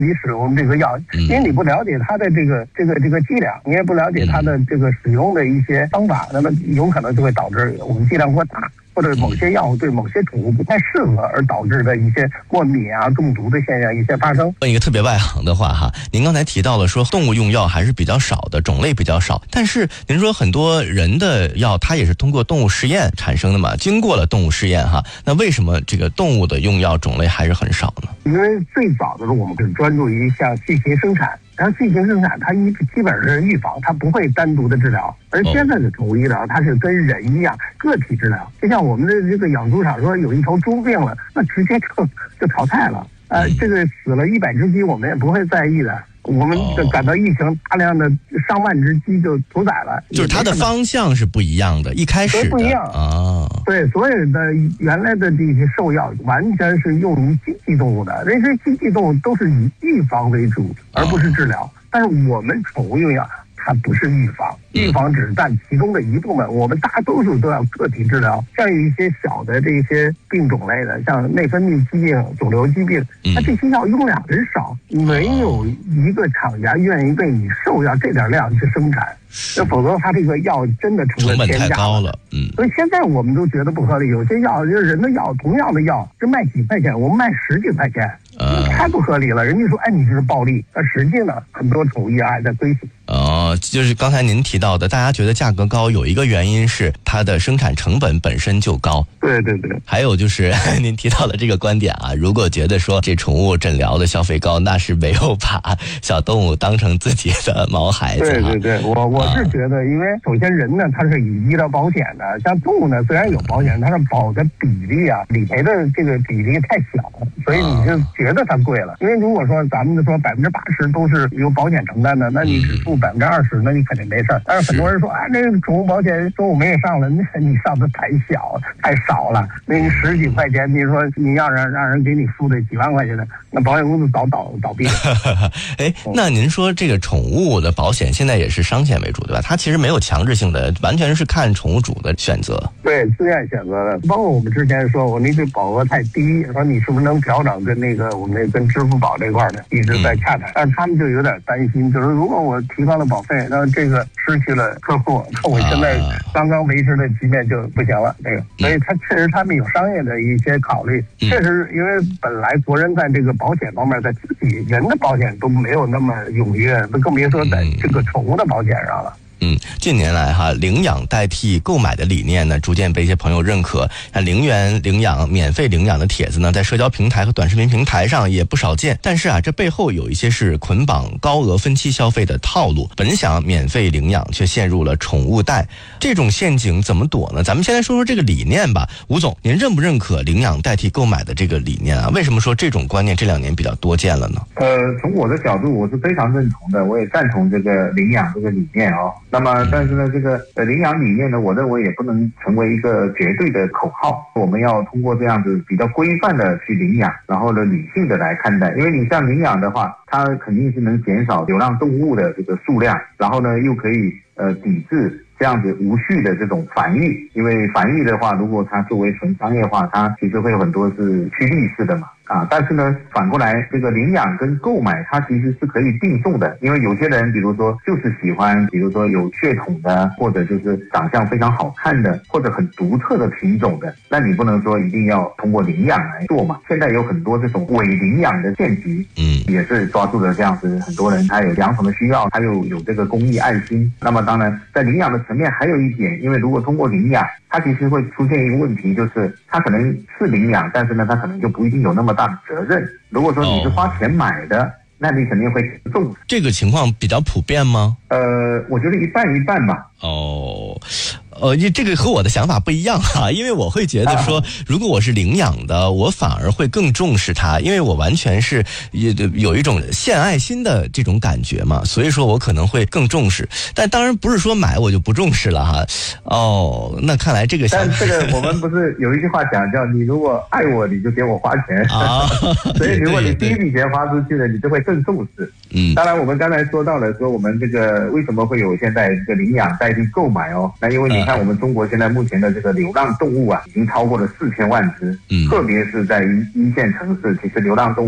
你使用这个药，因为你不了解它的这个剂量，你也不了解它的这个使用的一些方法，那么有可能就会导致我们剂量过大，或者某些药物对某些宠物不太适合，而导致的一些过敏啊、中毒的现象一些发生。 问一个特别外行的话哈，您刚才提到了说动物用药还是比较少的，种类比较少，但是您说很多人的药它也是通过动物实验产生的嘛，经过了动物实验哈，那为什么这个动物的用药种类还是很少呢？ 因为最早的时候我们是专注于像细型生产，然后细型生产它基本是预防，它不会单独的治疗，而现在的宠物医疗它是跟人一样个体治疗，就像我们的这个养猪场说有一头猪病了，那直接就淘汰了，这个死了100只鸡我们也不会在意的。我们感到疫情，大量的上万只鸡就屠宰了， 就是它的方向是不一样的，一开始的不一样啊。对，所有的原来的这些兽药完全是用于经济动物的，那些经济动物都是以预防为主，而不是治疗。但是我们宠物用药它不是预防，预防只是占其中的一部分，我们大多数都要个体治疗。像有一些小的这些病种类的，像内分泌疾病、肿瘤疾病，它这些药用量很少，没有一个厂家愿意为你兽药这点量去生产，那否则它这个药真的成本太高了。所以现在我们都觉得不合理，有些药就是人的药，同样的药是卖几块钱，我们卖10几块钱。太不合理了，人家说你这是暴利，但实际呢很多宠物医还在亏损。 就是刚才您提到的，大家觉得价格高，有一个原因是它的生产成本本身就高。 对对对。 还有就是您提到的这个观点啊，如果觉得说这宠物诊疗的消费高，那是没有把小动物当成自己的毛孩子。 对对对，我是觉得，因为首先人呢，它是以医疗保险的，像动物呢虽然有保险，它是保的比例啊，理赔的这个比例太小，所以你就觉得它贵了。因为如果说咱们说80%都是由保险承担的，那你只付20%，那你肯定没事。但是很多人说那个宠物保险说我们也上了，那你上的太少了，那你10几块钱，你说你要让人给你付的几万块钱的，那保险公司早倒闭了。 那您说这个宠物的保险现在也是商险为主对吧？它其实没有强制性的，完全是看宠物主的选择。 对，自愿选择的。包括我们之前说我那个保额太低，说你是不是能调整，跟那个我们跟支付宝这块的一直在洽谈，但是他们就有点担心，就是如果我提高了保费，那这个失去了客户，那我现在刚刚维持的局面就不行了。这个，所以确实他们有商业的一些考虑。确实，因为本来国人在这个保险方面，在自己人的保险都没有那么踊跃，更别说在这个宠物的保险上了。 近年来领养代替购买的理念呢，逐渐被一些朋友认可。像0元领养、免费领养的帖子呢，在社交平台和短视频平台上也不少见。但是这背后有一些是捆绑高额分期消费的套路。本想免费领养，却陷入了宠物贷，这种陷阱怎么躲呢？咱们先来说说这个理念吧。吴总，您认不认可领养代替购买的这个理念啊？为什么说这种观念这2年比较多见了呢？ 从我的角度，我是非常认同的，我也赞同这个领养这个理念哦。那么但是呢，这个领养理念呢，我认为也不能成为一个绝对的口号，我们要通过这样子比较规范的去领养，然后呢理性的来看待。因为你像领养的话，它肯定是能减少流浪动物的这个数量，然后呢又可以抵制这样子无序的这种繁育。因为繁育的话，如果它作为纯商业化，它其实会有很多是趋利式的嘛。但是呢，反过来这个领养跟购买它其实是可以并重的，因为有些人比如说就是喜欢，比如说有血统的，或者就是长相非常好看的，或者很独特的品种的，那你不能说一定要通过领养来做嘛。现在有很多这种伪领养的陷局，也是抓住了这样子很多人他有养宠的需要，他又有这个公益爱心。那么当然在领养的层面还有一点，因为如果通过领养，它其实会出现一个问题，就是它可能是领养，但是呢它可能就不一定有那么大的责任。如果说你是花钱买的，那你肯定会重视。 这个情况比较普遍吗？ 我觉得一半一半吧。 这个和我的想法不一样因为我会觉得说，如果我是领养的，我反而会更重视它，因为我完全是有一种献爱心的这种感觉嘛，所以说我可能会更重视。但当然不是说买我就不重视了那看来这个但这个我们不是有一句话讲叫你如果爱我你就给我花钱所以如果你第一笔钱花出去了，你就会更重视。当然我们刚才说到了说我们这个为什么会有现在这个领养代替购买那因为你看我们中国现在目前的这个流浪动物已经超过了4000万只，特别是在一线城市，其实流浪动物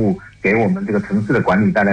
给我们这个城市的管理带来